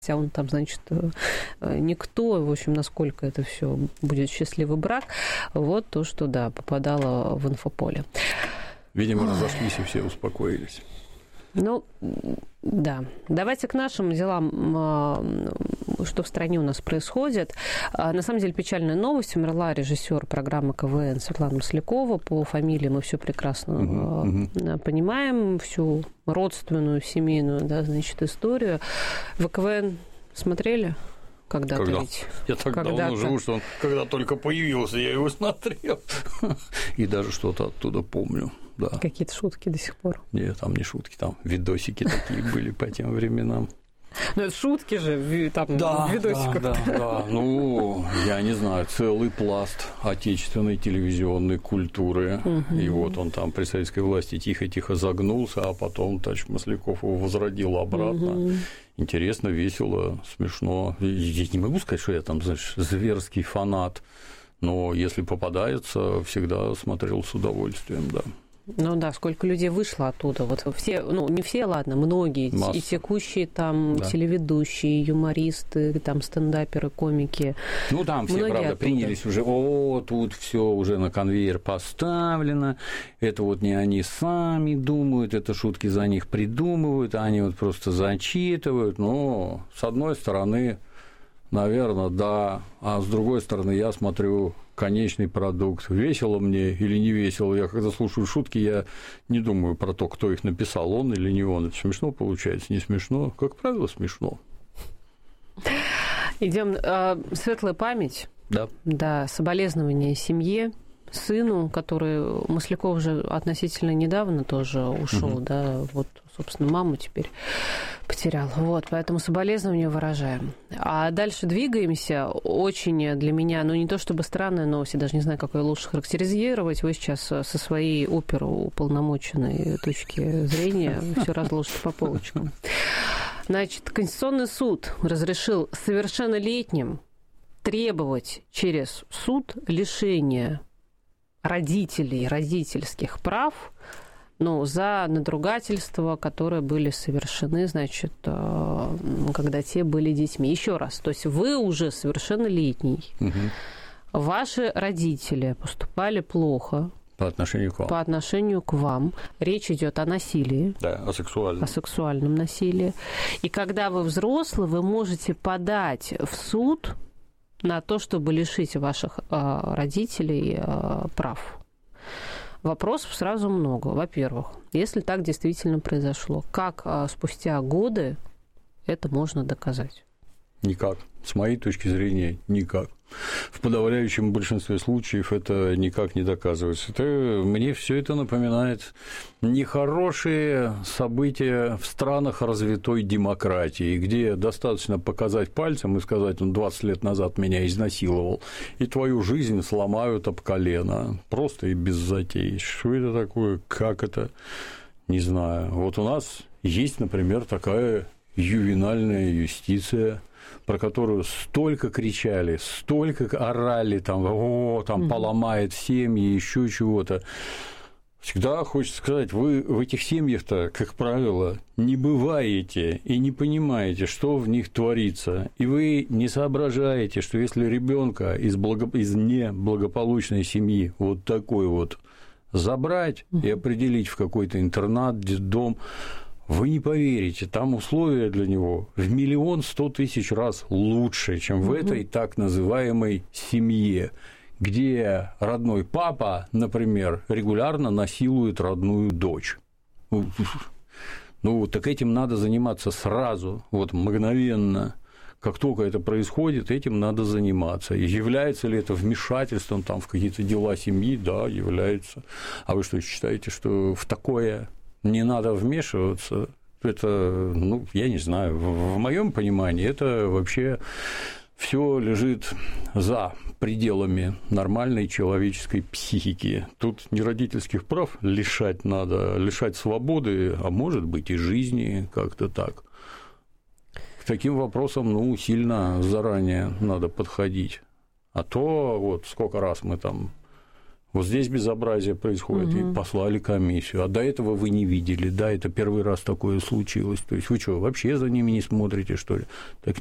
а он там, значит, никто, в общем, насколько это все будет счастливый брак, вот то, что, да, попадало в инфополе. Видимо, разошлись и все успокоились. Ну, да. Давайте к нашим делам, что в стране у нас происходит. На самом деле печальная новость. Умерла режиссер программы КВН Светлана Маслякова. По фамилии мы все прекрасно понимаем, всю родственную, семейную, да, значит, историю. Вы КВН смотрели? Когда-то ведь. Я так давно живу, что он когда только появился, я его смотрел. И даже что-то оттуда помню. Да. Какие-то шутки до сих пор? Нет, там не шутки, там видосики такие были по тем временам. Ну, это шутки же, там, в видосиках. Да. Ну, я не знаю, целый пласт отечественной телевизионной культуры. И вот он там при советской власти тихо-тихо загнулся, а потом Тач Масляков его возродил обратно. Интересно, весело, смешно. Я не могу сказать, что я там, знаешь, зверский фанат, но если попадается, всегда смотрел с удовольствием, да. Ну да, сколько людей вышло оттуда. Вот все, ну, не все, ладно, многие. Масса. И текущие там телеведущие, юмористы, там стендаперы, комики. Ну, там все, правда, оттуда принялись уже, тут все уже на конвейер поставлено, это вот не они сами думают, это шутки за них придумывают, они вот просто зачитывают. Но, с одной стороны, наверное, да, а с другой стороны, я смотрю конечный продукт. Весело мне или не весело? Я когда слушаю шутки, я не думаю про то, кто их написал, он или не он. Это смешно получается, не смешно? Как правило, смешно. Идем. Светлая память. Да. Да, соболезнования семье, сыну, который Масляков уже относительно недавно тоже ушел, да, вот, собственно, маму теперь потерял. Вот, поэтому соболезнования выражаем. А дальше двигаемся. Очень для меня, ну, не то чтобы странная новость, я даже не знаю, как ее лучше характеризировать. Вы сейчас со своей оперуполномоченной точки зрения все разложите по полочкам. Значит, Конституционный суд разрешил совершеннолетним требовать через суд лишения родителей родительских прав, ну, за надругательства, которые были совершены, значит, когда те были детьми. Еще раз, то есть вы уже совершеннолетний, ваши родители поступали плохо по отношению к вам. По отношению к вам. Речь идет о насилии. Да, о сексуальном. О сексуальном насилии. И когда вы взрослый, вы можете подать в суд на то, чтобы лишить ваших родителей прав. Вопросов сразу много. Во-первых, если так действительно произошло, как спустя годы это можно доказать? Никак. С моей точки зрения, никак. В подавляющем большинстве случаев это никак не доказывается. Мне все это напоминает нехорошие события в странах развитой демократии, где достаточно показать пальцем и сказать: 20 лет назад меня изнасиловал, и твою жизнь сломают об колено. Просто и без затей. Что это такое? Как это? Не знаю. Вот у нас есть, например, такая ювенальная юстиция, про которую столько кричали, столько орали, там, там поломает семьи, еще чего-то. Всегда хочется сказать, вы в этих семьях-то, как правило, не бываете и не понимаете, что в них творится. И вы не соображаете, что если ребенка из неблагополучной семьи вот такой вот забрать и определить в какой-то интернат, детдом, вы не поверите, там условия для него в 1 100 000 раз лучше, чем в этой так называемой семье, где родной папа, например, регулярно насилует родную дочь. Ну, так этим надо заниматься сразу, вот мгновенно. Как только это происходит, этим надо заниматься. И является ли это вмешательством там, в какие-то дела семьи? Да, является. А вы что, считаете, что в такое не надо вмешиваться? Это, ну, я не знаю, в моем понимании это вообще все лежит за пределами нормальной человеческой психики. Тут не родительских прав лишать надо, лишать свободы, а может быть и жизни, как-то так. К таким вопросам, ну, сильно заранее надо подходить. А то вот сколько раз мы там Вот здесь безобразие происходит, и послали комиссию. А до этого вы не видели, да, это первый раз такое случилось. То есть вы что, вообще за ними не смотрите, что ли? Так